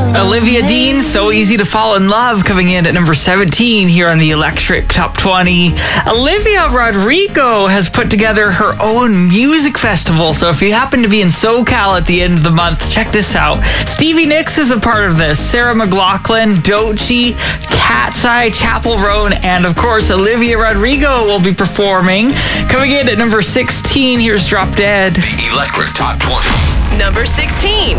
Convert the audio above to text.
Olivia Dean, So Easy to Fall in Love, coming in at number 17 here on the Electric Top 20. Olivia Rodrigo has put together her own music festival, so if you happen to be in SoCal at the end of the month, check this out. Stevie Nicks is a part of this, Sarah McLachlan, Doechii, Cat's Eye, Chapel Roan, and of course Olivia Rodrigo will be performing. Coming in at number 16, here's Drop Dead. The Electric Top 20. Number 16.